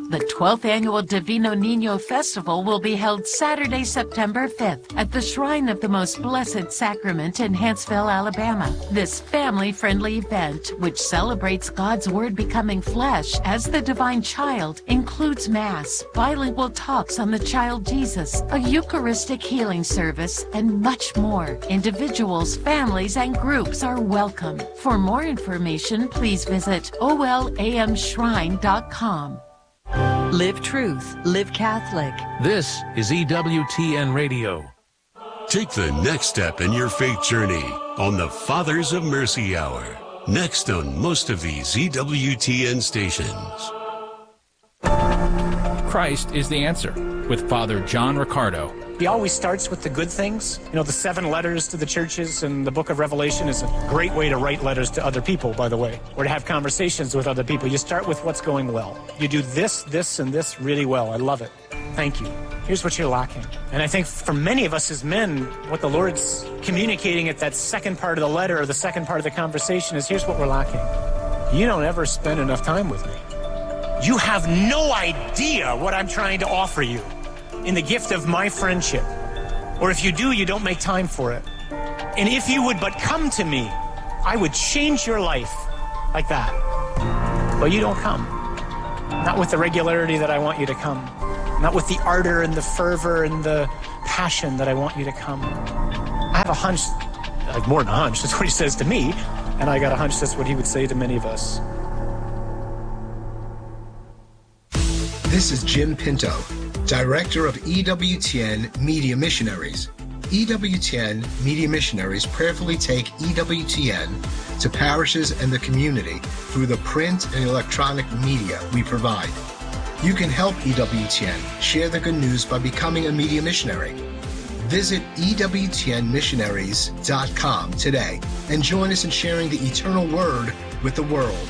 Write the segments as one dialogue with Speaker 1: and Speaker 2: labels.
Speaker 1: The 12th Annual Divino Niño Festival will be held Saturday, September 5th at the Shrine of the Most Blessed Sacrament in Huntsville, Alabama. This family-friendly event, which celebrates God's Word becoming flesh as the divine child, includes Mass, bilingual talks on the child Jesus, a Eucharistic healing service, and much more. Individuals, families, and groups are welcome. For more information, please visit olamshrine.com.
Speaker 2: Live Truth, Live Catholic.
Speaker 3: This is EWTN Radio.
Speaker 4: Take the next step in your faith journey on the Fathers of Mercy Hour. Next on most of these EWTN stations.
Speaker 3: Christ is the answer with Father John Riccardo.
Speaker 5: He always starts with the good things. You know, the 7 letters to the churches and the book of Revelation is a great way to write letters to other people, by the way, or to have conversations with other people. You start with what's going well. You do this, this, and this really well. I love it. Thank you. Here's what you're lacking. And I think for many of us as men, what the Lord's communicating at that second part of the letter or the second part of the conversation is, here's what we're lacking. You don't ever spend enough time with me. You have no idea what I'm trying to offer you in the gift of my friendship. Or if you do, you don't make time for it. And if you would but come to me, I would change your life like that. But you don't come. Not with the regularity that I want you to come. Not with the ardor and the fervor and the passion that I want you to come. I have a hunch, like more than a hunch, that's what he says to me, and I got a hunch that's what he would say to many of us.
Speaker 6: This is Jim Pinto, Director of EWTN Media Missionaries. EWTN Media Missionaries prayerfully take EWTN to parishes and the community through the print and electronic media we provide. You can help EWTN share the good news by becoming a media missionary. Visit EWTNmissionaries.com today and join us in sharing the eternal word with the world.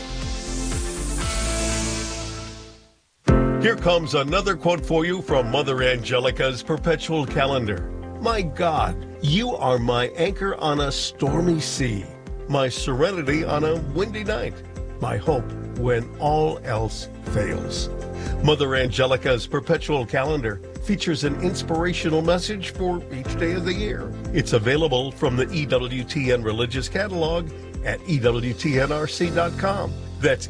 Speaker 7: Here comes another quote for you from Mother Angelica's Perpetual Calendar. My God, you are my anchor on a stormy sea, my serenity on a windy night, my hope when all else fails. Mother Angelica's Perpetual Calendar features an inspirational message for each day of the year. It's available from the EWTN Religious Catalog at EWTNRC.com. That's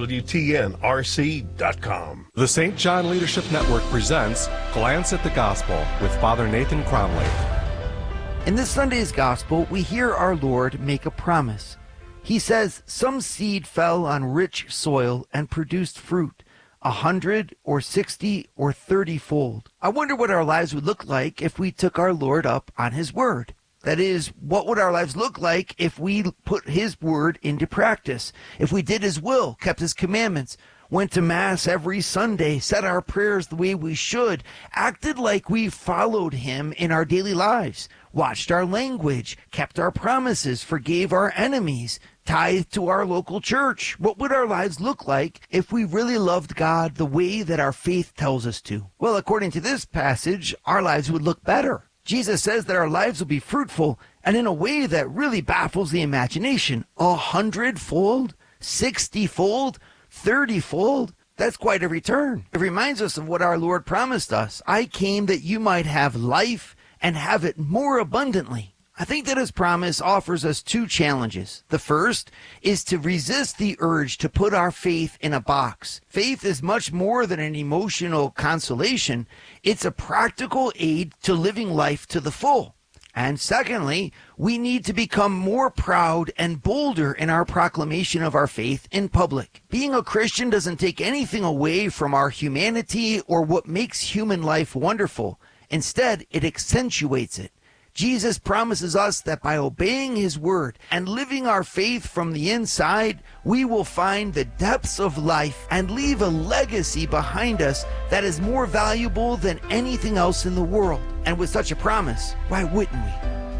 Speaker 7: EWTNRC.com.
Speaker 8: The St. John Leadership Network presents Glance at the Gospel with Father Nathan Cromley.
Speaker 9: In this Sunday's Gospel, we hear our Lord make a promise. He says, some seed fell on rich soil and produced fruit, 100 or 60 or 30-fold. I wonder what our lives would look like if we took our Lord up on his word. That is, what would our lives look like if we put his word into practice? If we did his will, kept his commandments, went to Mass every Sunday, said our prayers the way we should, acted like we followed him in our daily lives, watched our language, kept our promises, forgave our enemies, tithed to our local church. What would our lives look like if we really loved God the way that our faith tells us to? Well, according to this passage, our lives would look better. Jesus says that our lives will be fruitful, and in a way that really baffles the imagination. 100-fold, 60-fold, 30-fold. That's quite a return. It reminds us of what our Lord promised us. I came that you might have life and have it more abundantly. I think that his promise offers us 2 challenges. The first is to resist the urge to put our faith in a box. Faith is much more than an emotional consolation. It's a practical aid to living life to the full. And secondly, we need to become more proud and bolder in our proclamation of our faith in public. Being a Christian doesn't take anything away from our humanity or what makes human life wonderful. Instead, it accentuates it. Jesus promises us that by obeying his word and living our faith from the inside, we will find the depths of life and leave a legacy behind us that is more valuable than anything else in the world. And with such a promise, why wouldn't we?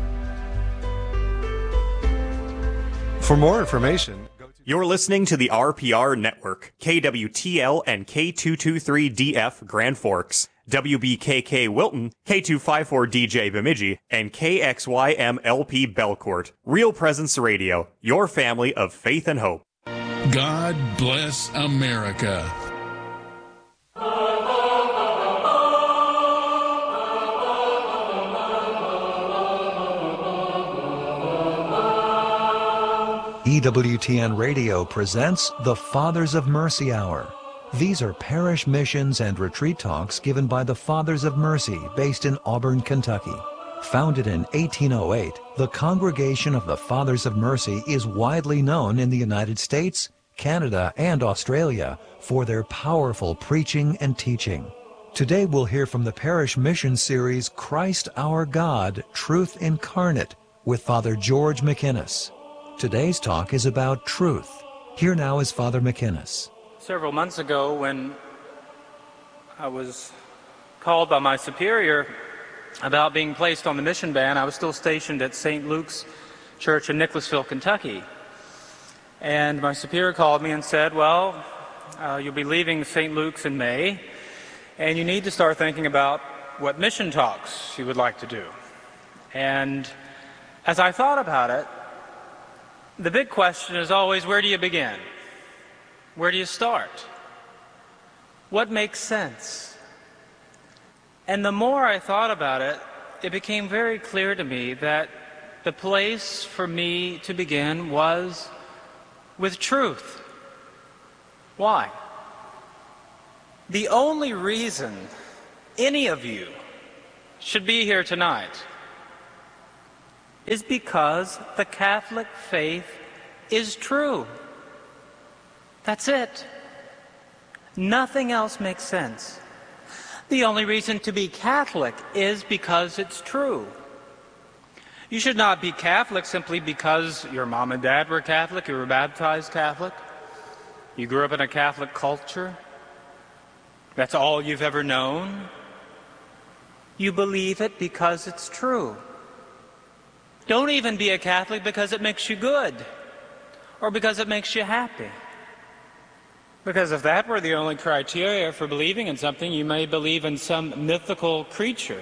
Speaker 8: For more information,
Speaker 10: you're listening to the RPR Network, KWTL and K223DF Grand Forks, WBKK Wilton, K254DJ Bemidji, and KXYMLP Belcourt. Real Presence Radio, your family of faith and hope.
Speaker 11: God bless America. EWTN Radio presents the Fathers of Mercy Hour. These are parish missions and retreat talks given by the Fathers of Mercy based in Auburn, Kentucky. Founded in 1808, the Congregation of the Fathers of Mercy is widely known in the United States, Canada, and Australia for their powerful preaching and teaching. Today we'll hear from the parish mission series Christ Our God, Truth Incarnate with Father George McInnes. Today's talk is about truth. Here now is Father McInnes.
Speaker 12: Several months ago, when I was called by my superior about being placed on the mission ban, I was still stationed at St. Luke's Church in Nicholasville, Kentucky. And my superior called me and said, well, you'll be leaving St. Luke's in May, and you need to start thinking about what mission talks you would like to do. And as I thought about it, the big question is always, where do you begin? Where do you start? What makes sense? And the more I thought about it, it became very clear to me that the place for me to begin was with truth. Why? The only reason any of you should be here tonight is because the Catholic faith is true. That's it. Nothing else makes sense. The only reason to be Catholic is because it's true. You should not be Catholic simply because your mom and dad were Catholic, you were baptized Catholic, you grew up in a Catholic culture. That's all you've ever known. You believe it because it's true. Don't even be a Catholic because it makes you good or because it makes you happy. Because if that were the only criteria for believing in something, you may believe in some mythical creature.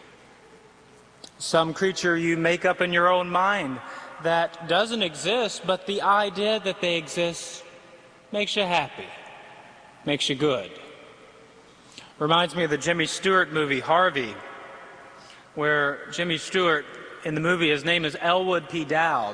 Speaker 12: Some creature you make up in your own mind that doesn't exist, but the idea that they exist makes you happy, makes you good. Reminds me of the Jimmy Stewart movie, Harvey, where Jimmy Stewart, in the movie, his name is Elwood P. Dowd.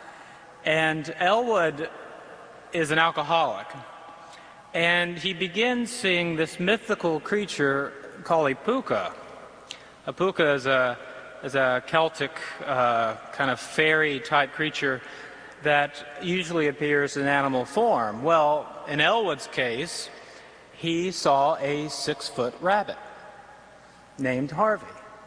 Speaker 12: And Elwood is an alcoholic. And he begins seeing this mythical creature called a puka. A puka is a Celtic kind of fairy-type creature that usually appears in animal form. Well, in Elwood's case, he saw a 6-foot rabbit named Harvey.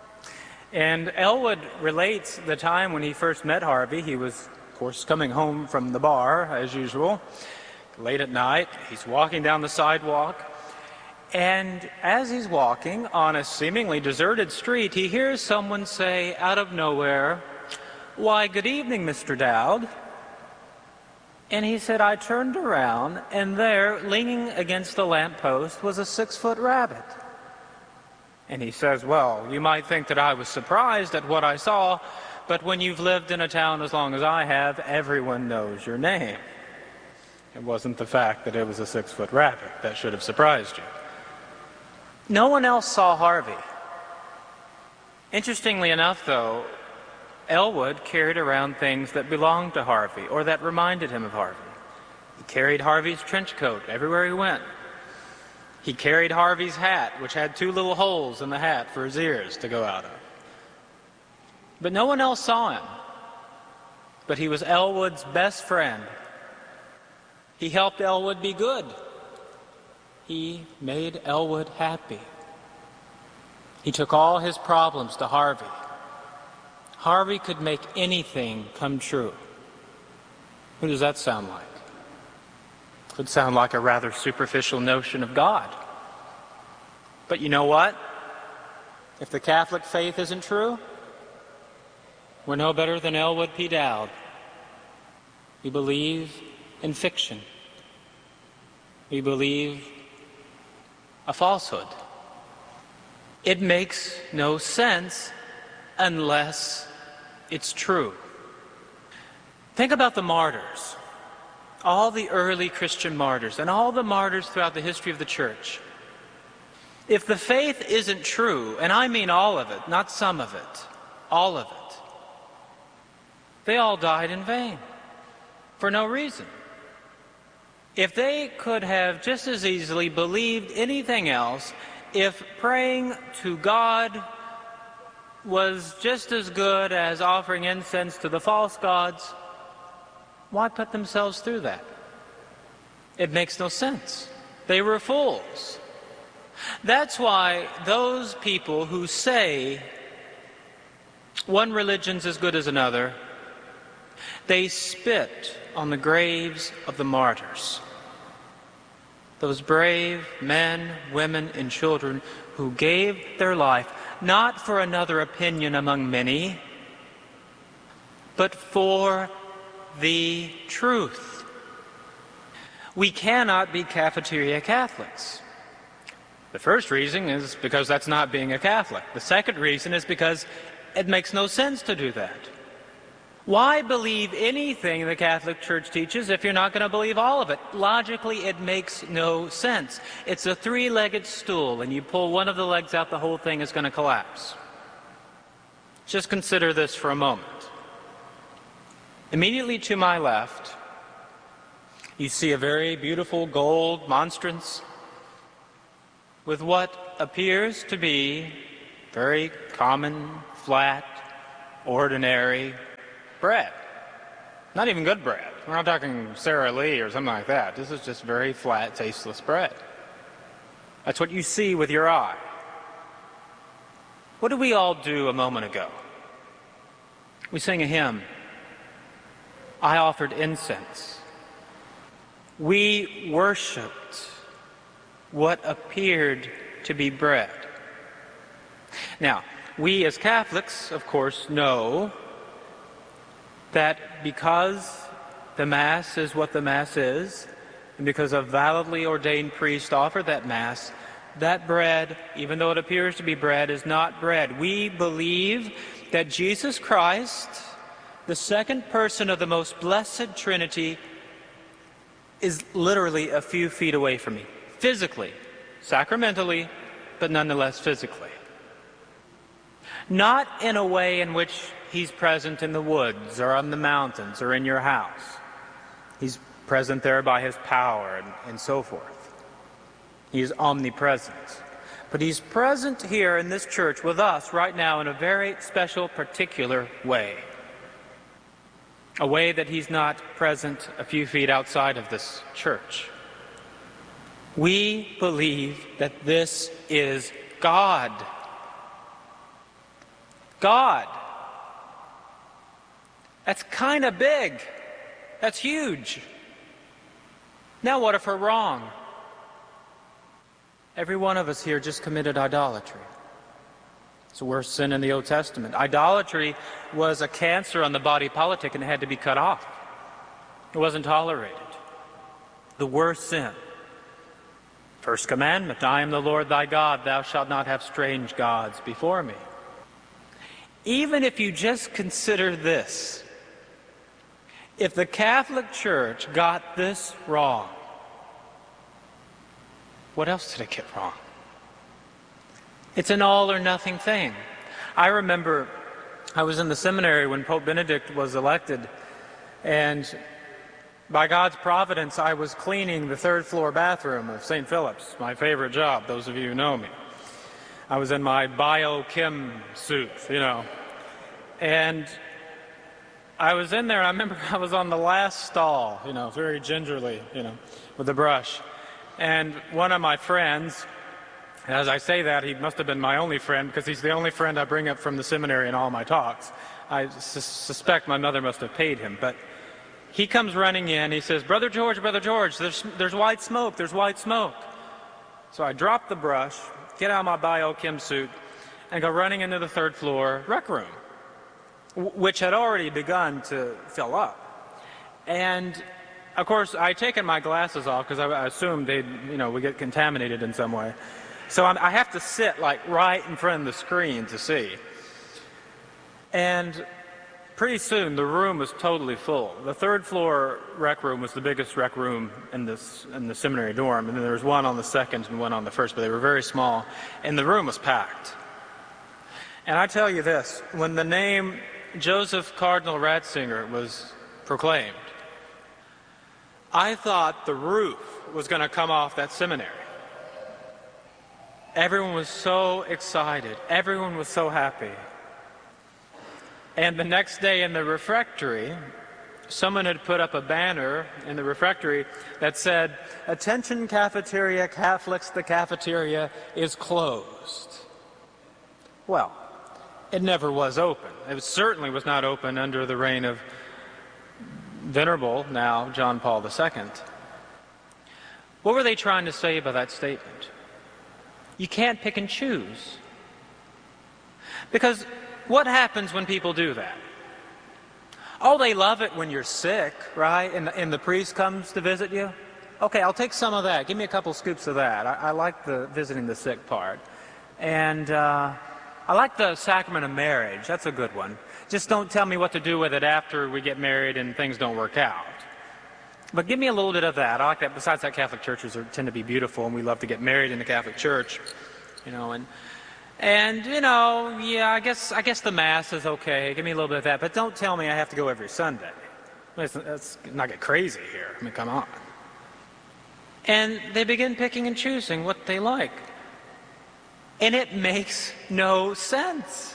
Speaker 12: And Elwood relates the time when he first met Harvey. He was, of course, coming home from the bar, as usual. Late at night, he's walking down the sidewalk, and as he's walking on a seemingly deserted street, he hears someone say out of nowhere, "Why, good evening, Mr. Dowd." And he said, I turned around, and there, leaning against the lamppost, was a 6-foot rabbit. And he says, well, you might think that I was surprised at what I saw, but when you've lived in a town as long as I have, everyone knows your name. It wasn't the fact that it was a 6-foot rabbit that should have surprised you. No one else saw Harvey. Interestingly enough, though, Elwood carried around things that belonged to Harvey, or that reminded him of Harvey. He carried Harvey's trench coat everywhere he went. He carried Harvey's hat, which had 2 little holes in the hat for his ears to go out of. But no one else saw him. But he was Elwood's best friend. He helped Elwood be good. He made Elwood happy. He took all his problems to Harvey. Harvey could make anything come true. Who does that sound like? Could sound like a rather superficial notion of God. But you know what? If the Catholic faith isn't true, we're no better than Elwood P. Dowd. We believe in fiction. We believe a falsehood. It makes no sense unless it's true. Think about the martyrs, all the early Christian martyrs, and all the martyrs throughout the history of the church. If the faith isn't true, and I mean all of it, not some of it, all of it, they all died in vain. for no reason. If they could have just as easily believed anything else, if praying to God was just as good as offering incense to the false gods, why put themselves through that? It makes no sense. They were fools. That's why those people who say one religion's as good as another, they spit on the graves of the martyrs. Those brave men, women, and children who gave their life not for another opinion among many, but for the truth. We cannot be cafeteria Catholics. The first reason is because that's not being a Catholic. The second reason is because it makes no sense to do that. Why believe anything the Catholic Church teaches if you're not going to believe all of it? Logically, it makes no sense. It's a three-legged stool, and you pull one of the legs out, the whole thing is going to collapse. Just consider this for a moment. Immediately to my left, you see a very beautiful gold monstrance with what appears to be very common, flat, ordinary bread. Not even good bread. We're not talking Sara Lee or something like that. This is just very flat, tasteless bread. That's what you see with your eye. What did we all do a moment ago? We sang a hymn. I offered incense. We worshipped what appeared to be bread. Now, we as Catholics, of course, know that because the Mass is what the Mass is, and because a validly ordained priest offered that Mass, that bread, even though it appears to be bread, is not bread. We believe that Jesus Christ, the second person of the most blessed Trinity, is literally a few feet away from me, physically, sacramentally, but nonetheless physically. Not in a way in which he's present in the woods or on the mountains or in your house. He's present there by his power and so forth. He is omnipresent. But he's present here in this church with us right now in a very special, particular way. A way that he's not present a few feet outside of this church. We believe that this is God. God. That's kind of big. That's huge. Now what if we're wrong? Every one of us here just committed idolatry. It's the worst sin in the Old Testament. Idolatry was a cancer on the body politic and it had to be cut off. It wasn't tolerated. The worst sin. First commandment, I am the Lord thy God, thou shalt not have strange gods before me. Even if you just consider this, if the Catholic Church got this wrong, what else did it get wrong? It's an all or nothing thing. I remember I was in the seminary when Pope Benedict was elected, and by God's providence, I was cleaning the third floor bathroom of St. Philip's, my favorite job, those of you who know me. I was in my biochem suit, and I was in there, and I remember I was on the last stall, very gingerly, with a brush. And one of my friends, as I say that, he must have been my only friend, because he's the only friend I bring up from the seminary in all my talks. I suspect my mother must have paid him, but he comes running in, he says, Brother George, there's white smoke, there's white smoke. So I drop the brush, get out of my biochem suit, and go running into the third floor rec room, which had already begun to fill up. And of course, I'd taken my glasses off because I assumed they'd, would get contaminated in some way. So I have to sit right in front of the screen to see. And pretty soon the room was totally full. The third floor rec room was the biggest rec room in the seminary dorm, and then there was one on the second and one on the first, but they were very small, and the room was packed. And I tell you this, when the name Joseph Cardinal Ratzinger was proclaimed, I thought the roof was going to come off that seminary. Everyone was so excited. Everyone was so happy. And the next day in the refectory, someone had put up a banner in the refectory that said, "Attention cafeteria Catholics, the cafeteria is closed." Well, it never was open. It certainly was not open under the reign of Venerable, now John Paul II. What were they trying to say by that statement? You can't pick and choose. Because what happens when people do that? Oh, they love it when you're sick, right? And the priest comes to visit you. Okay, I'll take some of that. Give me a couple scoops of that. I like the visiting the sick part. And I like the sacrament of marriage. That's a good one. Just don't tell me what to do with it after we get married and things don't work out. But give me a little bit of that. I like that. Besides that, Catholic churches tend to be beautiful, and we love to get married in the Catholic Church, you know. And you know, yeah, I guess the Mass is okay. Give me a little bit of that, but don't tell me I have to go every Sunday. Let's not get crazy here. I mean, come on. And they begin picking and choosing what they like, and it makes no sense.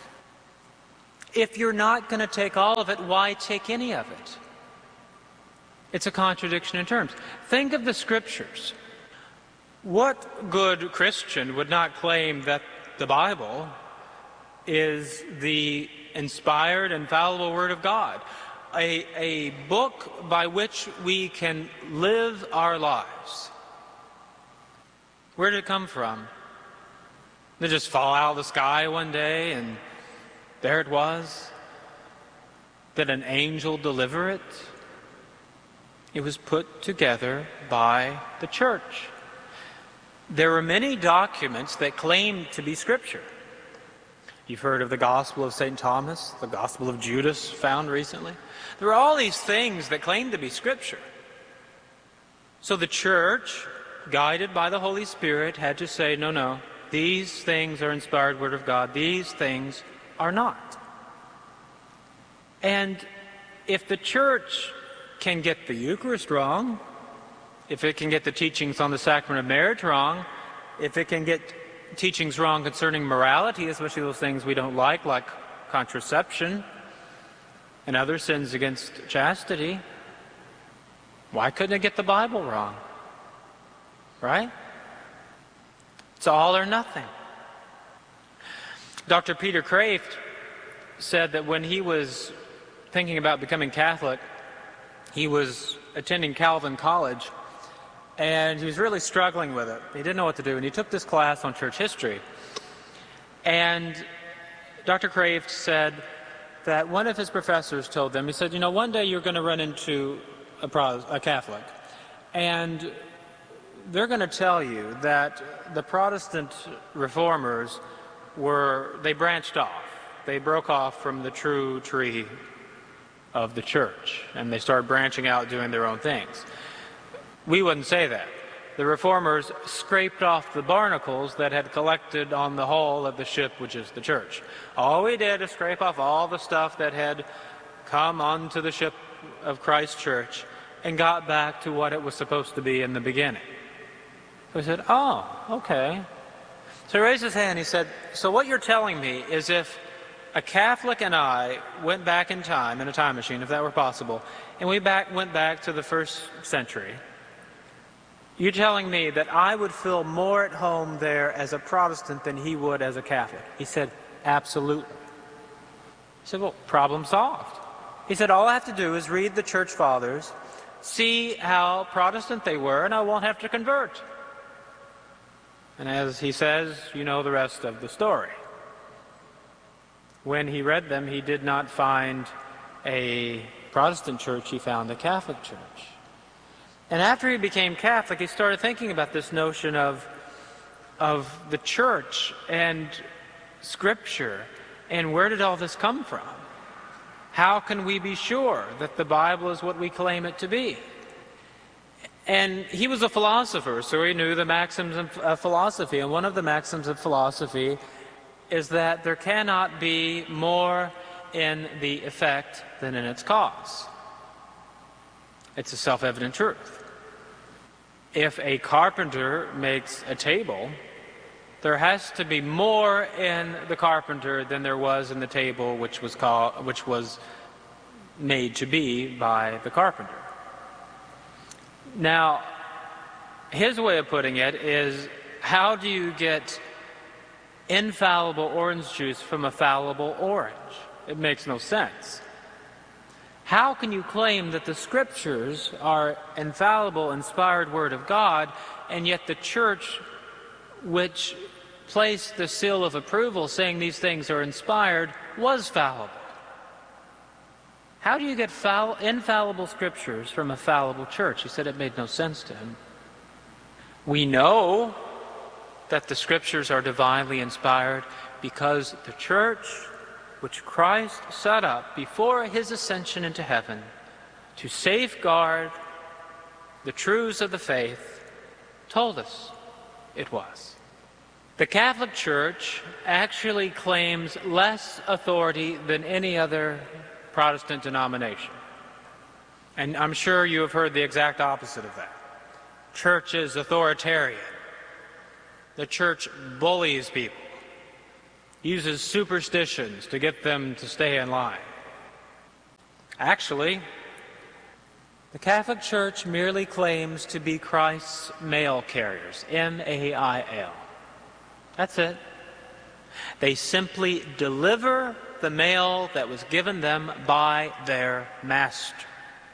Speaker 12: If you're not going to take all of it, why take any of it? It's a contradiction in terms. Think of the Scriptures. What good Christian would not claim that the Bible is the inspired, infallible Word of God? A book by which we can live our lives. Where did it come from? Did it just fall out of the sky one day and there it was? Did an angel deliver it? It was put together by the church. There were many documents that claimed to be Scripture. You've heard of the Gospel of St. Thomas, the Gospel of Judas, found recently. There were all these things that claimed to be Scripture. So the church, guided by the Holy Spirit, had to say, no, these things are inspired Word of God. These things are not. And if the church can get the Eucharist wrong, if it can get the teachings on the sacrament of marriage wrong, if it can get teachings wrong concerning morality, especially those things we don't like contraception and other sins against chastity, why couldn't it get the Bible wrong? Right? It's all or nothing. Dr. Peter Kreeft said that when he was thinking about becoming Catholic, he was attending Calvin College, and he was really struggling with it. He didn't know what to do, and he took this class on church history. And Dr. Kreeft said that one of his professors told them, he said, one day you're going to run into a Catholic, and they're going to tell you that the Protestant reformers they branched off. They broke off from the true tree of the church, and they started branching out doing their own things. We wouldn't say that. The reformers scraped off the barnacles that had collected on the hull of the ship, which is the church. All we did is scrape off all the stuff that had come onto the ship of Christ Church and got back to what it was supposed to be in the beginning. So he said, oh, okay. So he raised his hand and he said, so what you're telling me is if a Catholic and I went back in time, in a time machine, if that were possible, and we went back to the first century, you're telling me that I would feel more at home there as a Protestant than he would as a Catholic? He said, absolutely. He said, well, problem solved. He said, all I have to do is read the Church Fathers, see how Protestant they were, and I won't have to convert. And as he says, you know the rest of the story. When he read them, he did not find a Protestant church, he found a Catholic church. And after he became Catholic, he started thinking about this notion of the church and Scripture, and where did all this come from? How can we be sure that the Bible is what we claim it to be? And he was a philosopher, so he knew the maxims of philosophy, and one of the maxims of philosophy is that there cannot be more in the effect than in its cause. It's a self-evident truth. If a carpenter makes a table, there has to be more in the carpenter than there was in the table which was made to be by the carpenter. Now, his way of putting it is, how do you get infallible orange juice from a fallible orange? It makes no sense. How can you claim that the Scriptures are infallible, inspired Word of God, and yet the church which placed the seal of approval saying these things are inspired was fallible? How do you get infallible Scriptures from a fallible church? He said it made no sense to him. We know that the Scriptures are divinely inspired because the church which Christ set up before his ascension into heaven to safeguard the truths of the faith told us it was. The Catholic Church actually claims less authority than any other Protestant denomination. And I'm sure you have heard the exact opposite of that. Church is authoritarian. The church bullies people, uses superstitions to get them to stay in line. Actually, the Catholic Church merely claims to be Christ's mail carriers, M-A-I-L. That's it. They simply deliver the mail that was given them by their master.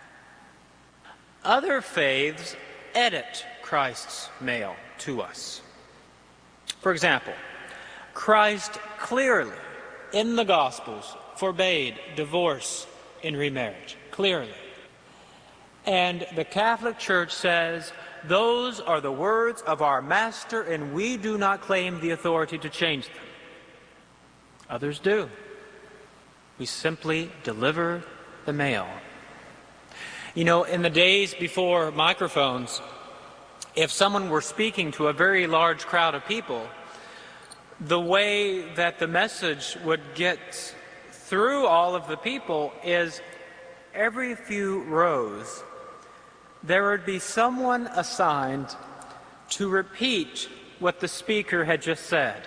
Speaker 12: Other faiths edit Christ's mail to us. For example, Christ clearly in the Gospels forbade divorce in remarriage, clearly. And the Catholic Church says, those are the words of our Master and we do not claim the authority to change them. Others do. We simply deliver the mail. You know, in the days before microphones, if someone were speaking to a very large crowd of people, the way that the message would get through all of the people is every few rows there would be someone assigned to repeat what the speaker had just said.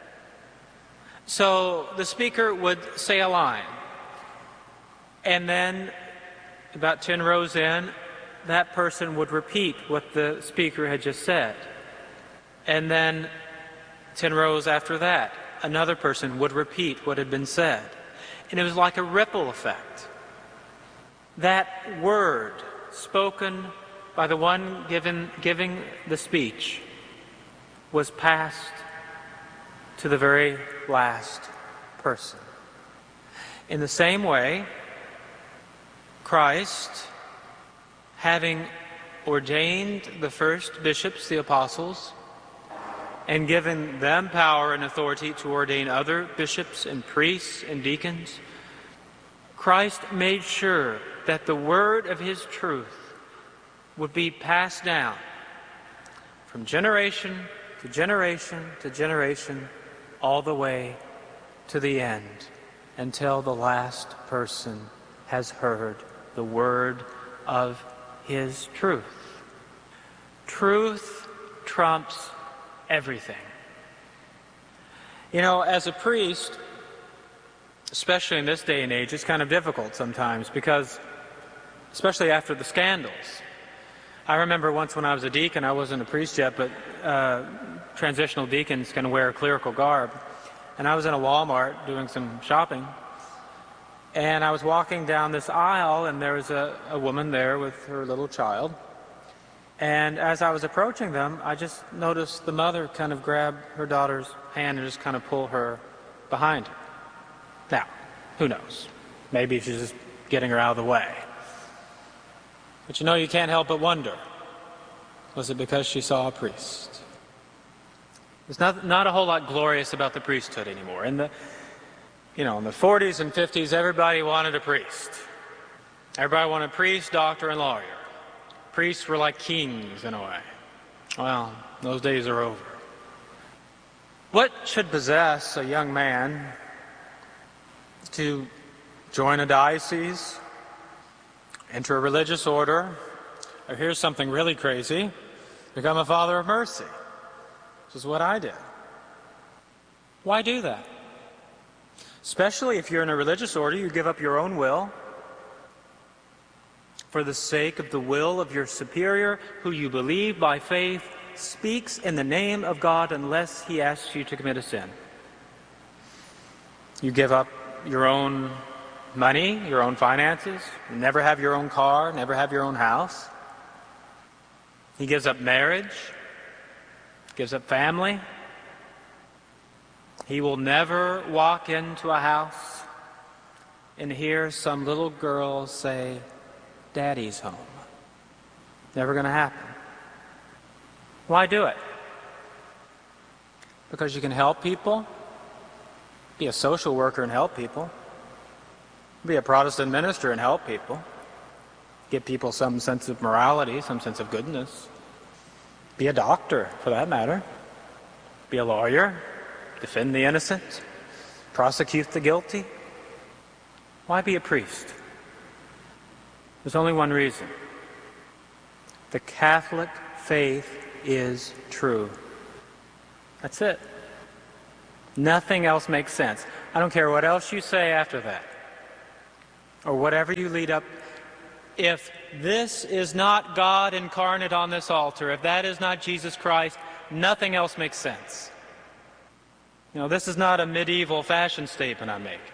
Speaker 12: So the speaker would say a line, and then about 10 rows in, that person would repeat what the speaker had just said. And then 10 rows after that, another person would repeat what had been said. And it was like a ripple effect. That word spoken by the one giving the speech was passed to the very last person. In the same way, Christ, having ordained the first bishops, the apostles, and given them power and authority to ordain other bishops and priests and deacons, Christ made sure that the word of his truth would be passed down from generation to generation to generation, all the way to the end, until the last person has heard the word of his truth. Truth trumps everything. You know, as a priest, especially in this day and age, it's kind of difficult sometimes because, especially after the scandals. I remember once when I was a deacon, I wasn't a priest yet, but transitional deacons can wear clerical garb. And I was in a Walmart doing some shopping, and I was walking down this aisle, and there was a woman there with her little child. And as I was approaching them, I just noticed the mother kind of grab her daughter's hand and just kind of pull her behind her. Now, who knows? Maybe she's just getting her out of the way. But you know, you can't help but wonder, was it because she saw a priest? There's not a whole lot glorious about the priesthood anymore. In the 40s and 50s, everybody wanted a priest. Everybody wanted a priest, doctor, and lawyer. Priests were like kings in a way. Well, those days are over. What should possess a young man to join a diocese enter a religious order, or here's something really crazy, become a Father of Mercy. This is what I did. Why do that? Especially if you're in a religious order, you give up your own will for the sake of the will of your superior, who you believe by faith speaks in the name of God unless he asks you to commit a sin. You give up your own money, your own finances, never have your own car, never have your own house. He gives up marriage, gives up family. He will never walk into a house and hear some little girl say, "Daddy's home." Never going to happen. Why do it? Because you can help people, be a social worker and help people, be a Protestant minister and help people, give people some sense of morality, some sense of goodness, be a doctor for that matter, be a lawyer, defend the innocent, prosecute the guilty. Why be a priest? There's only one reason. The Catholic faith is true. That's it. Nothing else makes sense. I don't care what else you say after that, or whatever you lead up. If this is not God incarnate on this altar, if that is not Jesus Christ, nothing else makes sense. You know, this is not a medieval fashion statement I'm making.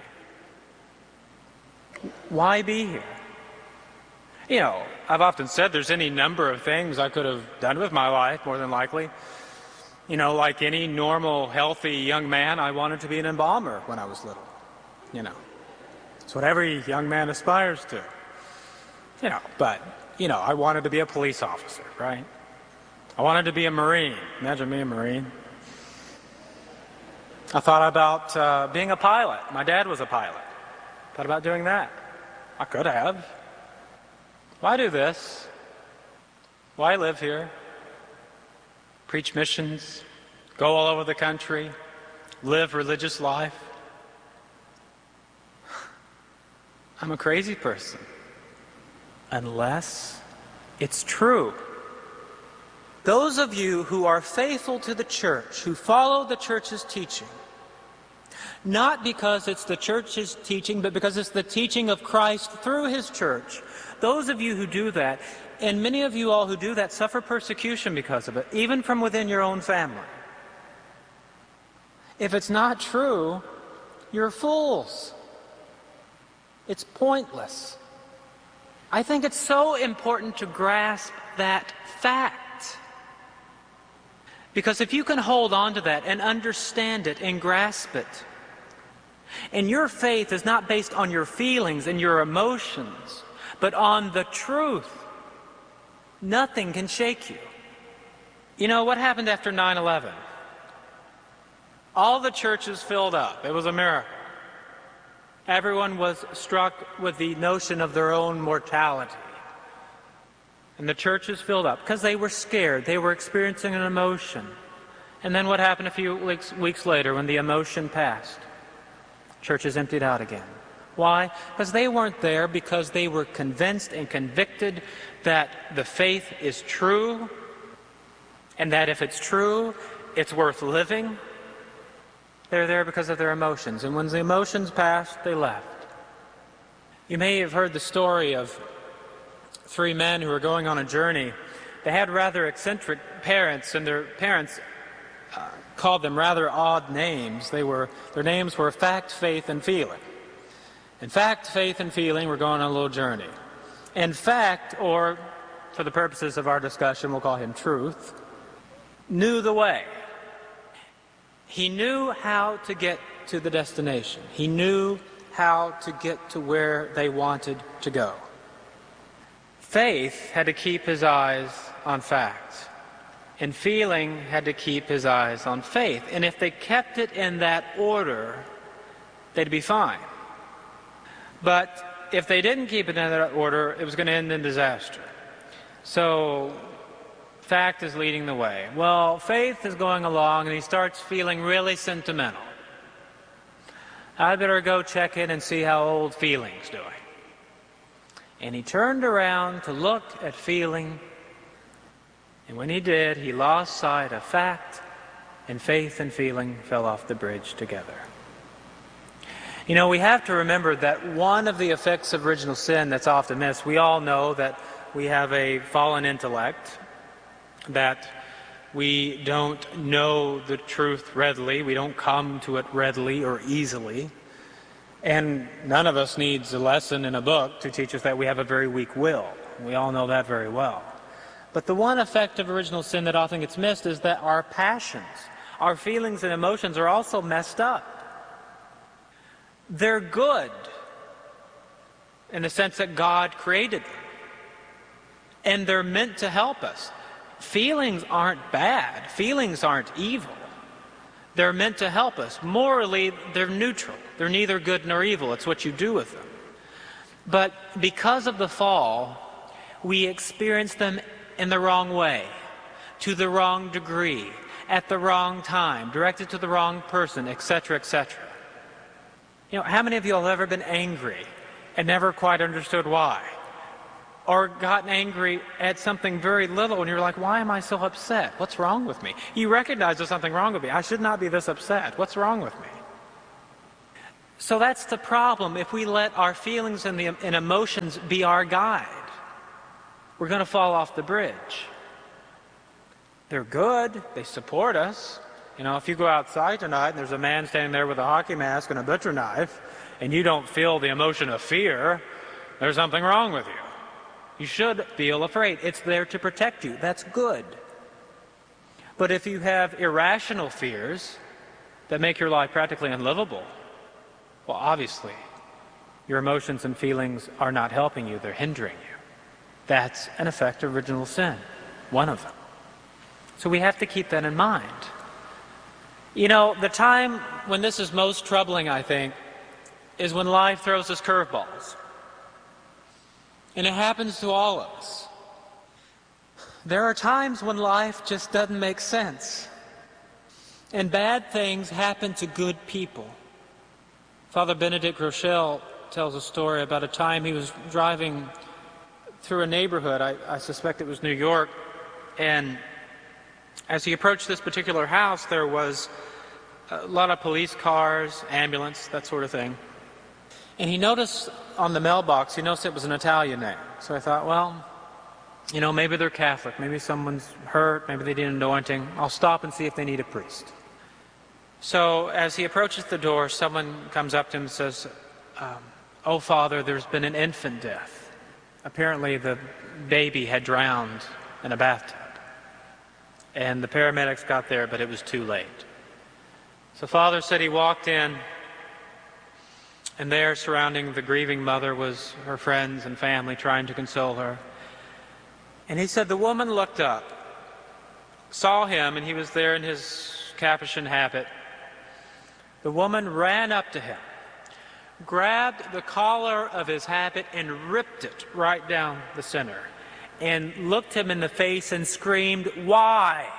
Speaker 12: Why be here? You know, I've often said there's any number of things I could have done with my life, more than likely. You know, like any normal, healthy young man, I wanted to be an embalmer when I was little. You know, it's what every young man aspires to. You know, but, you know, I wanted to be a police officer, right? I wanted to be a Marine. Imagine me a Marine. I thought about being a pilot. My dad was a pilot. Thought about doing that. I could have. Why do this? Why live here? Preach missions, go all over the country, live religious life? I'm a crazy person. Unless it's true. Those of you who are faithful to the church, who follow the church's teaching, not because it's the church's teaching, but because it's the teaching of Christ through his church, those of you who do that, and many of you all who do that, suffer persecution because of it, even from within your own family. If it's not true, you're fools. It's pointless. I think it's so important to grasp that fact. Because if you can hold on to that and understand it and grasp it, and your faith is not based on your feelings and your emotions, but on the truth, nothing can shake you. You know, what happened after 9/11? All the churches filled up. It was a miracle. Everyone was struck with the notion of their own mortality. And the churches filled up because they were scared. They were experiencing an emotion. And then what happened a few weeks later when the emotion passed? Churches emptied out again. Why? Because they weren't there because they were convinced and convicted that the faith is true, and that if it's true, it's worth living. They're there because of their emotions, and when the emotions passed, they left. You may have heard the story of 3 men who were going on a journey. They had rather eccentric parents, and their parents called them rather odd names. Their names were Fact, Faith, and Feeling. And Fact, Faith, and Feeling were going on a little journey. And Fact, or for the purposes of our discussion, we'll call him Truth, knew the way. He knew how to get to the destination. He knew how to get to where they wanted to go. Faith had to keep his eyes on fact, and Feeling had to keep his eyes on faith. And if they kept it in that order, they'd be fine. But if they didn't keep it in that order, it was going to end in disaster. So fact is leading the way. Well, faith is going along, and he starts feeling really sentimental. I'd better go check in and see how old Feeling's doing. And he turned around to look at feeling, and when he did, he lost sight of fact, and faith and feeling fell off the bridge together. You know, we have to remember that one of the effects of original sin that's often missed, we all know that we have a fallen intellect, that we don't know the truth readily, we don't come to it readily or easily, and none of us needs a lesson in a book to teach us that we have a very weak will. We all know that very well. But the one effect of original sin that often gets missed is that our passions, our feelings and emotions are also messed up. They're good in the sense that God created them, and they're meant to help us. Feelings aren't bad. Feelings aren't evil. They're meant to help us. Morally, they're neutral. They're neither good nor evil. It's what you do with them. But because of the fall, we experience them in the wrong way, to the wrong degree, at the wrong time, directed to the wrong person, etc., etc. You know, how many of you have ever been angry and never quite understood why? Or gotten angry at something very little and you're like, why am I so upset? What's wrong with me? You recognize there's something wrong with me. I should not be this upset. What's wrong with me? So that's the problem. If we let our feelings and emotions be our guide, we're going to fall off the bridge. They're good. They support us. You know, if you go outside tonight and there's a man standing there with a hockey mask and a butcher knife, and you don't feel the emotion of fear, there's something wrong with you. You should feel afraid. It's there to protect you. That's good. But if you have irrational fears that make your life practically unlivable, well, obviously, your emotions and feelings are not helping you. They're hindering you. That's an effect of original sin, one of them. So we have to keep that in mind. You know, the time when this is most troubling, I think, is when life throws us curveballs. And it happens to all of us. There are times when life just doesn't make sense. And bad things happen to good people. Father Benedict Rochelle tells a story about a time he was driving through a neighborhood, I suspect it was New York, and as he approached this particular house, there was a lot of police cars, ambulance, that sort of thing. And he noticed on the mailbox, he noticed it was an Italian name. So I thought, well, you know, maybe they're Catholic, maybe someone's hurt, maybe they need an anointing. I'll stop and see if they need a priest. So as he approaches the door, someone comes up to him and says, oh, Father, there's been an infant death. Apparently the baby had drowned in a bathtub. And the paramedics got there, but it was too late. So Father said he walked in, and there surrounding the grieving mother was her friends and family trying to console her. And he said the woman looked up, saw him, and he was there in his Capuchin habit. The woman ran up to him, grabbed the collar of his habit and ripped it right down the center, and looked him in the face and screamed, "Why?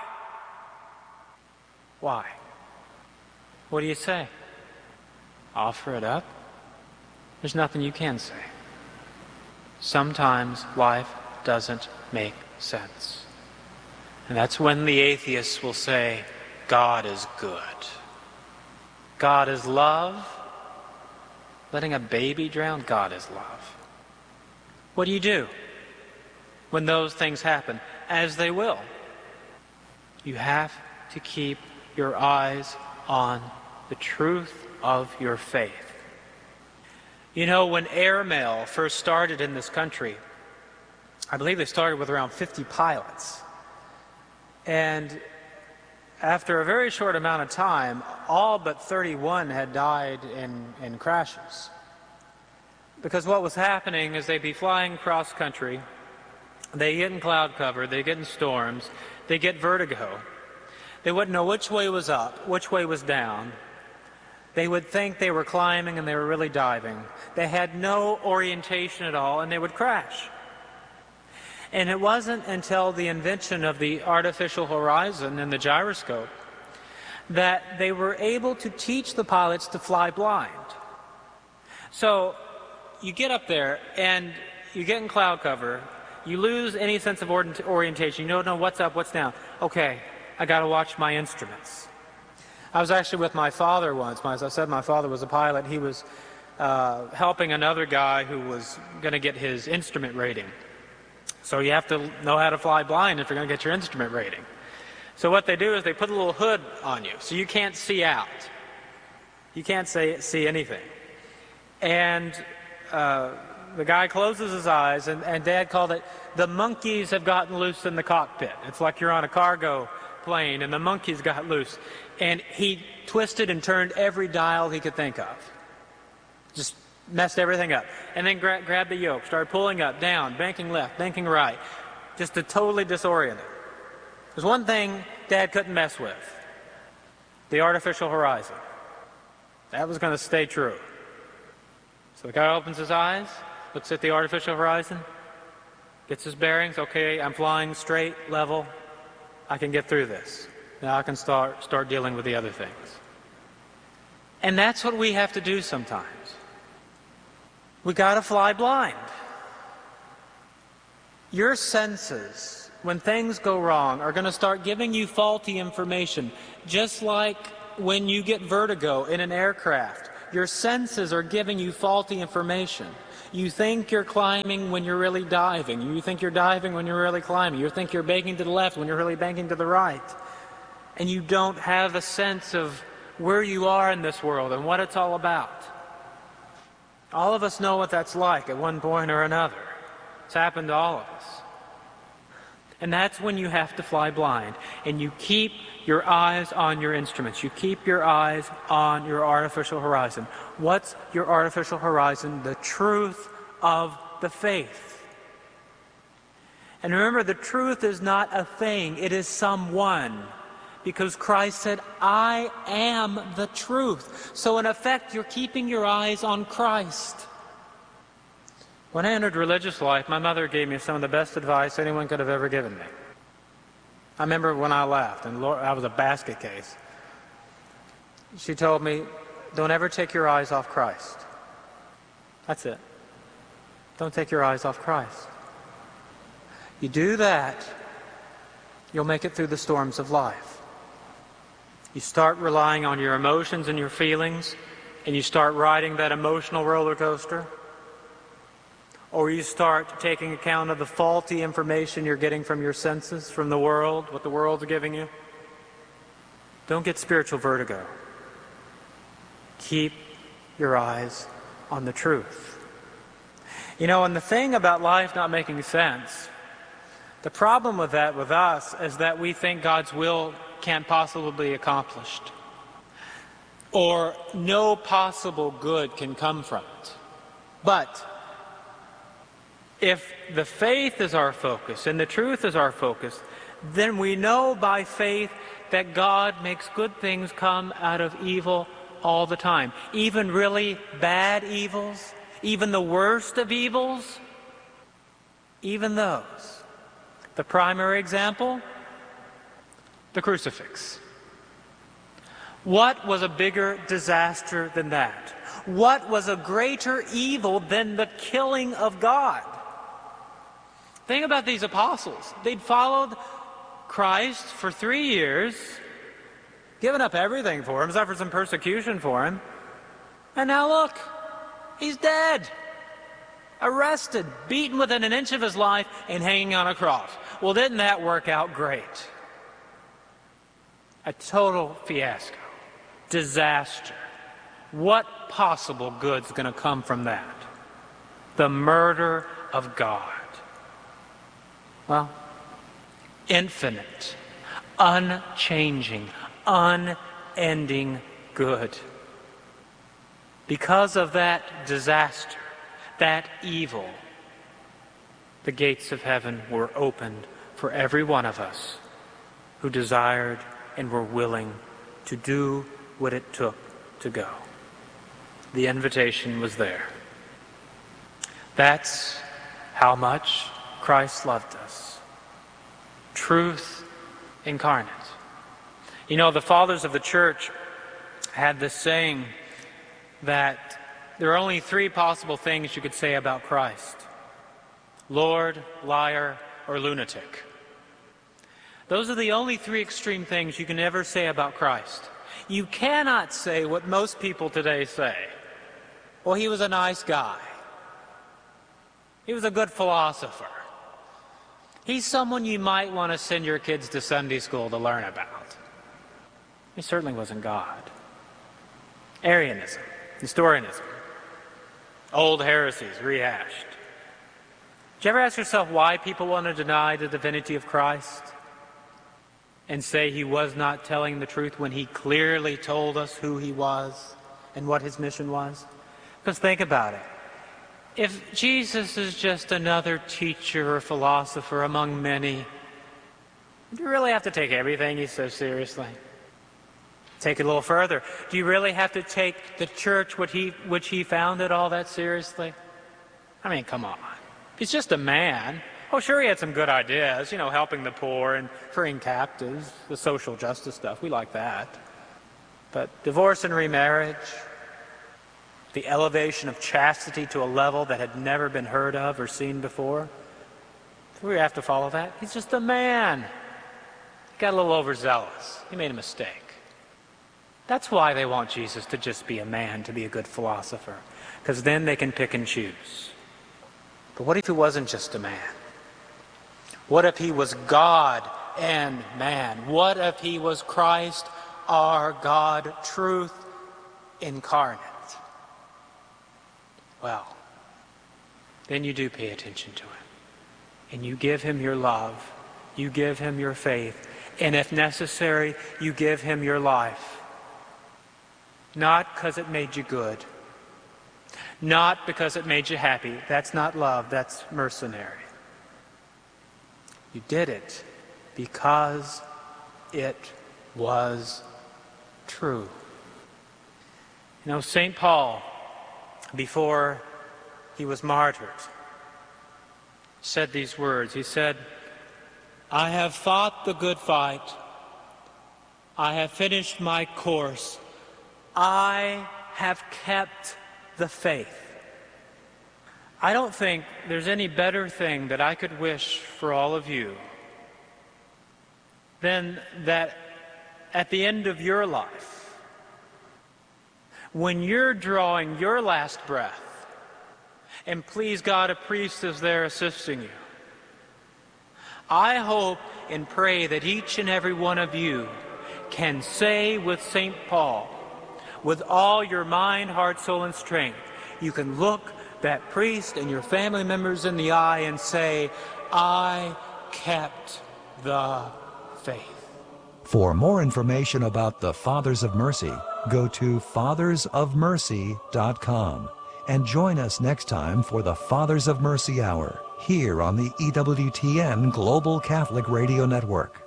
Speaker 12: Why?" What do you say? Offer it up? There's nothing you can say. Sometimes life doesn't make sense. And that's when the atheists will say, God is good. God is love. Letting a baby drown, God is love. What do you do when those things happen? As they will. You have to keep your eyes on the truth of your faith. You know, when airmail first started in this country, I believe they started with around 50 pilots. And after a very short amount of time, all but 31 had died in crashes. Because what was happening is they'd be flying cross country, they get in cloud cover, they get in storms, they get vertigo. They wouldn't know which way was up, which way was down. They would think they were climbing and they were really diving. They had no orientation at all, and they would crash. And it wasn't until the invention of the artificial horizon and the gyroscope that they were able to teach the pilots to fly blind. So you get up there and you get in cloud cover, you lose any sense of orientation. You don't know what's up, what's down. Okay, I got to watch my instruments. I was actually with my father once. As I said, my father was a pilot. He was helping another guy who was going to get his instrument rating. So you have to know how to fly blind if you're going to get your instrument rating. So what they do is they put a little hood on you, so you can't see out. You can't see anything. And the guy closes his eyes, and Dad called it, the monkeys have gotten loose in the cockpit. It's like you're on a cargo plane, and the monkeys got loose. And he twisted and turned every dial he could think of. Just messed everything up. And then grabbed the yoke, started pulling up, down, banking left, banking right. Just to totally disorient it. There's one thing Dad couldn't mess with. The artificial horizon. That was going to stay true. So the guy opens his eyes, looks at the artificial horizon, gets his bearings. Okay, I'm flying straight, level. I can get through this. Now I can start dealing with the other things. And that's what we have to do sometimes. We got to fly blind. Your senses, when things go wrong, are going to start giving you faulty information, just like when you get vertigo in an aircraft. Your senses are giving you faulty information. You think you're climbing when you're really diving. You think you're diving when you're really climbing. You think you're banking to the left when you're really banking to the right. And you don't have a sense of where you are in this world and what it's all about. All of us know what that's like at one point or another. It's happened to all of us. And that's when you have to fly blind, and you keep your eyes on your instruments. You keep your eyes on your artificial horizon. What's your artificial horizon? The truth of the faith. And remember, the truth is not a thing, it is someone. Because Christ said, I am the truth. So in effect, you're keeping your eyes on Christ. When I entered religious life, my mother gave me some of the best advice anyone could have ever given me. I remember when I left, and I was a basket case. She told me, don't ever take your eyes off Christ. That's it. Don't take your eyes off Christ. You do that, you'll make it through the storms of life. You start relying on your emotions and your feelings, and you start riding that emotional roller coaster. Or you start taking account of the faulty information you're getting from your senses, from the world, what the world's giving you. Don't get spiritual vertigo. Keep your eyes on the truth. You know, and the thing about life not making sense, the problem with that with us is that we think God's will can't possibly be accomplished. Or no possible good can come from it. But if the faith is our focus and the truth is our focus, then we know by faith that God makes good things come out of evil all the time. Even really bad evils, even the worst of evils, even those. The primary example, the crucifix. What was a bigger disaster than that? What was a greater evil than the killing of God? Think about these apostles. They'd followed Christ for 3 years, given up everything for him, suffered some persecution for him, and now look, he's dead. Arrested, beaten within an inch of his life, and hanging on a cross. Well, didn't that work out great? A total fiasco. Disaster. What possible good's going to come from that? The murder of God. Well, infinite, unchanging, unending good. Because of that disaster, that evil, the gates of heaven were opened for every one of us who desired and were willing to do what it took to go. The invitation was there. That's how much Christ loved us. Truth incarnate. You know, the fathers of the church had this saying that there are only 3 possible things you could say about Christ. Lord, liar, or lunatic. Those are the only three extreme things you can ever say about Christ. You cannot say what most people today say. Well, he was a nice guy. He was a good philosopher. He's someone you might want to send your kids to Sunday school to learn about. He certainly wasn't God. Arianism, Nestorianism, old heresies rehashed. Did you ever ask yourself why people want to deny the divinity of Christ and say he was not telling the truth when he clearly told us who he was and what his mission was? Because think about it. If Jesus is just another teacher or philosopher among many, do you really have to take everything he says seriously? Take it a little further. Do you really have to take the church which he founded all that seriously? I mean, come on. He's just a man. Oh, sure, he had some good ideas, you know, helping the poor and freeing captives, the social justice stuff. We like that. But divorce and remarriage, the elevation of chastity to a level that had never been heard of or seen before, do we have to follow that? He's just a man. He got a little overzealous. He made a mistake. That's why they want Jesus to just be a man, to be a good philosopher, because then they can pick and choose. But what if he wasn't just a man? What if he was God and man? What if he was Christ, our God, truth incarnate? Well, then you do pay attention to him. And you give him your love. You give him your faith. And if necessary, you give him your life. Not because it made you good. Not because it made you happy. That's not love. That's mercenary. You did it because it was true. You know, St. Paul, before he was martyred, said these words. He said, "I have fought the good fight. I have finished my course. I have kept the faith." I don't think there's any better thing that I could wish for all of you than that at the end of your life, when you're drawing your last breath, and please God, a priest is there assisting you, I hope and pray that each and every one of you can say with St. Paul, with all your mind, heart, soul, and strength, you can look that priest and your family members in the eye and say, "I kept the faith."
Speaker 11: For more information about the Fathers of Mercy, go to fathersofmercy.com and join us next time for the Fathers of Mercy Hour here on the EWTN Global Catholic Radio Network.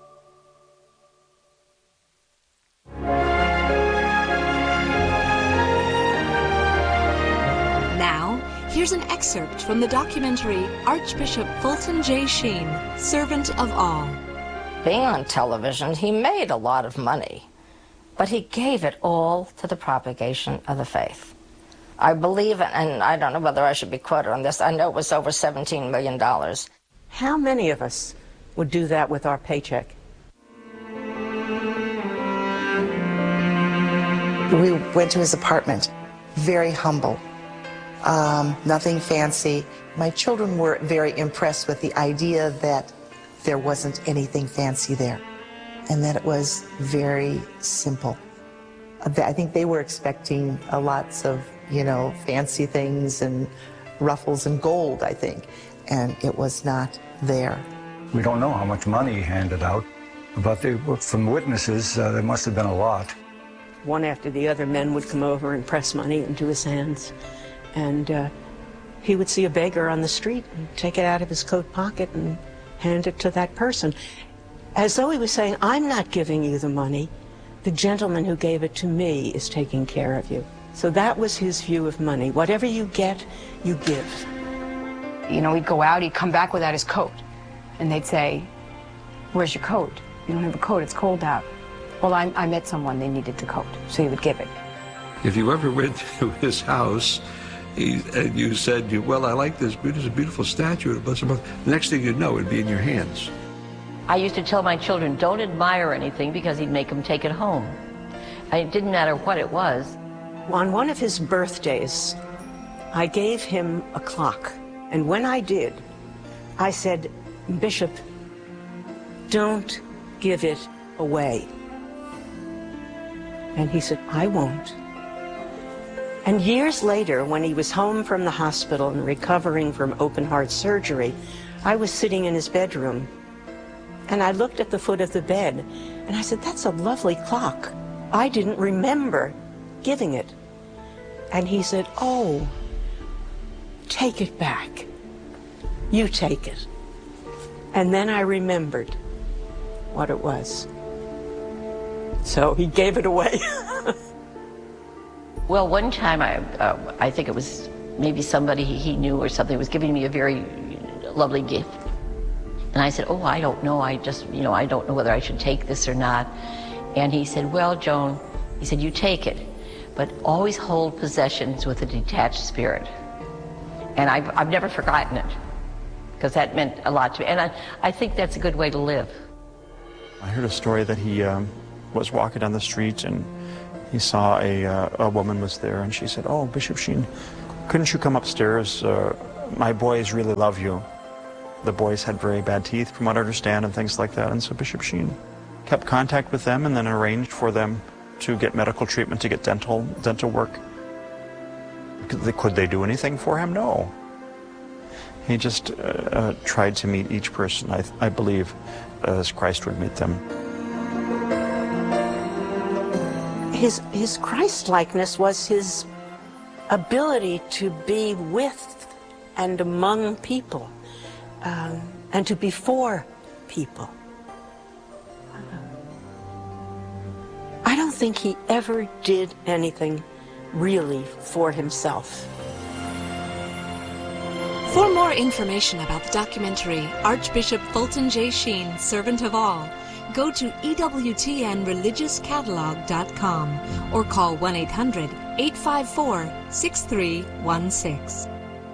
Speaker 13: Here's an excerpt from the documentary Archbishop Fulton J. Sheen, Servant of All.
Speaker 14: Being on television, he made a lot of money, but he gave it all to the propagation of the faith. I believe, and I don't know whether I should be quoted on this, I know it was over $17 million.
Speaker 15: How many of us would do that with our paycheck?
Speaker 16: We went to his apartment, very humble. Nothing fancy. My children were very impressed with the idea that there wasn't anything fancy there and that it was very simple. I think they were expecting lots of, fancy things and ruffles and gold, I think, and it was not there.
Speaker 17: We don't know how much money he handed out, but from witnesses, there must have been a lot.
Speaker 15: One after the other, men would come over and press money into his hands. And he would see a beggar on the street and take it out of his coat pocket and hand it to that person, as though he was saying, "I'm not giving you the money. The gentleman who gave it to me is taking care of you." So that was his view of money. Whatever you get, you give.
Speaker 18: He'd go out, he'd come back without his coat. And they'd say, "Where's your coat? You don't have a coat, it's cold out." "Well, I met someone, they needed the coat," so he would give it.
Speaker 19: If you ever went to his house, And you said, well, I like this. It's a beautiful statue. The next thing you'd know, it'd be in your hands.
Speaker 20: I used to tell my children, don't admire anything because he'd make them take it home. It didn't matter what it was.
Speaker 15: On one of his birthdays, I gave him a clock. And when I did, I said, Bishop, don't give it away. And he said, I won't. And years later, when he was home from the hospital and recovering from open heart surgery, I was sitting in his bedroom. And I looked at the foot of the bed, and I said, that's a lovely clock. I didn't remember giving it. And he said, oh, take it back. You take it. And then I remembered what it was. So he gave it away.
Speaker 20: Well, one time, I think it was maybe somebody he knew or something was giving me a very lovely gift. And I said, oh, I don't know. I just, I don't know whether I should take this or not. And he said, well, Joan, he said, you take it, but always hold possessions with a detached spirit. And I've never forgotten it, because that meant a lot to me. And I think that's a good way to live.
Speaker 21: I heard a story that he was walking down the street and he saw a woman was there, and she said, oh, Bishop Sheen, couldn't you come upstairs? My boys really love you. The boys had very bad teeth, from what I understand, and things like that. And so Bishop Sheen kept contact with them and then arranged for them to get medical treatment, to get dental work. Could they do anything for him? No. He just tried to meet each person, I believe, as Christ would meet them.
Speaker 15: His Christ-likeness was his ability to be with and among people, and to be for people. I don't think he ever did anything really for himself.
Speaker 13: For more information about the documentary Archbishop Fulton J. Sheen, Servant of All, go to EWTNReligiousCatalog.com or call 1-800-854-6316.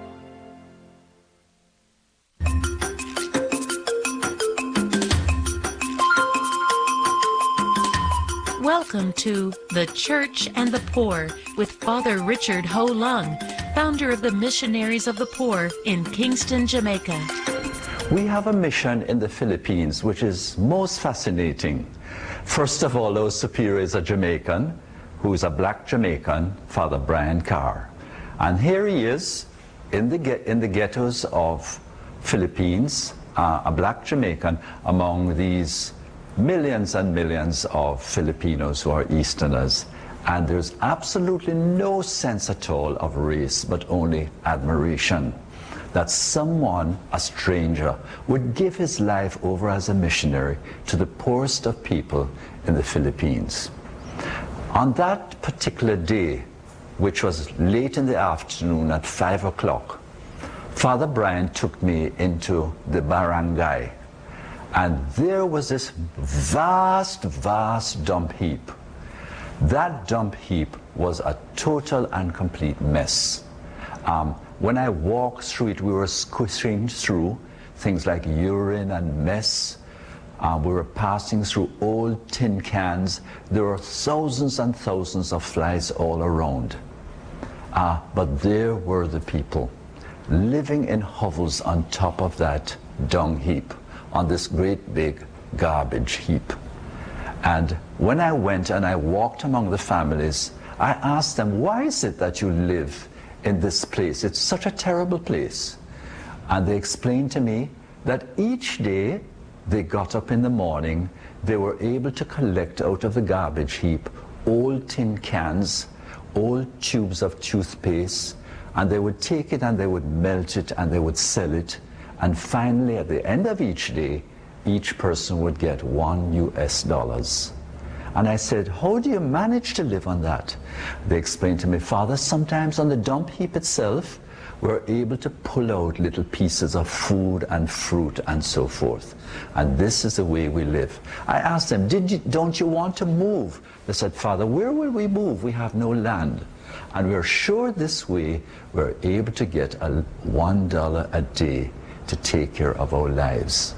Speaker 1: Welcome to The Church and the Poor with Father Richard Ho Lung, founder of the Missionaries of the Poor in Kingston, Jamaica.
Speaker 22: We have a mission in the Philippines which is most fascinating. First of all, our superior is a Jamaican, who is a black Jamaican, Father Brian Carr. And here he is in the ghettos of Philippines, a black Jamaican among these millions and millions of Filipinos who are Easterners. And there's absolutely no sense at all of race, but only admiration. That someone, a stranger, would give his life over as a missionary to the poorest of people in the Philippines. On that particular day, which was late in the afternoon at 5 o'clock, Father Brian took me into the barangay, and there was this vast dump heap. That dump heap was a total and complete mess. When I walked through it, we were squishing through things like urine and mess. We were passing through old tin cans. There were thousands and thousands of flies all around. But there were the people living in hovels on top of that dung heap, on this great big garbage heap. And when I went and I walked among the families, I asked them, why is it that you live in this place? It's such a terrible place. And they explained to me that each day they got up in the morning, they were able to collect out of the garbage heap old tin cans, old tubes of toothpaste, and they would take it and they would melt it and they would sell it. And finally, at the end of each day, each person would get $1 US. And I said, how do you manage to live on that? They explained to me, Father, sometimes on the dump heap itself, we're able to pull out little pieces of food and fruit and so forth. And this is the way we live. I asked them, don't you want to move? They said, Father, where will we move? We have no land. And we're sure this way we're able to get $1 a day to take care of our lives.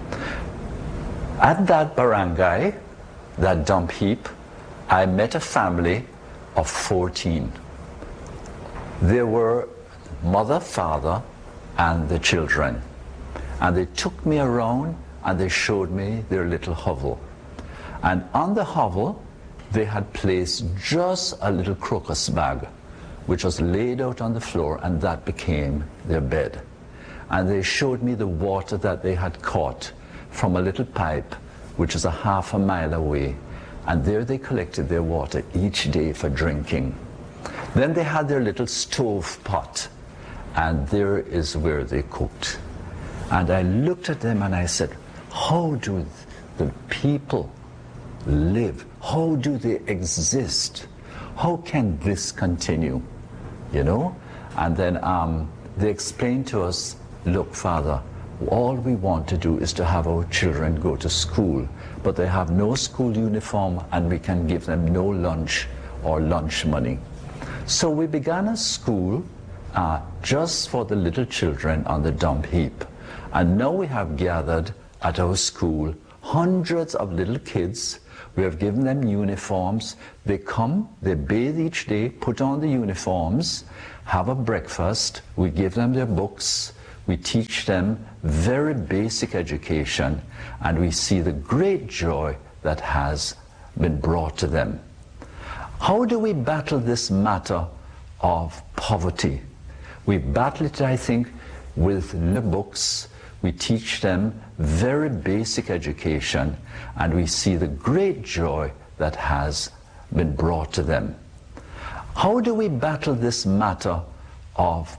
Speaker 22: At that barangay, that dump heap, I met a family of 14. There were mother, father, and the children. And they took me around and they showed me their little hovel. And on the hovel, they had placed just a little crocus bag, which was laid out on the floor, and that became their bed. And they showed me the water that they had caught from a little pipe, which is a half a mile away. And there they collected their water each day for drinking. Then they had their little stove pot, and there is where they cooked. And I looked at them and I said, how do the people live? How do they exist? How can this continue? You know? And then they explained to us, look, Father, all we want to do is to have our children go to school, but they have no school uniform and we can give them no lunch or lunch money. So we began a school just for the little children on the dump heap. And now we have gathered at our school hundreds of little kids. We have given them uniforms. They come, they bathe each day, put on the uniforms, have a breakfast. We give them their books. We teach them very basic education, and we see the great joy that has been brought to them. How do we battle this matter of poverty? We battle it, I think, with the books. We teach them very basic education, and we see the great joy that has been brought to them. How do we battle this matter of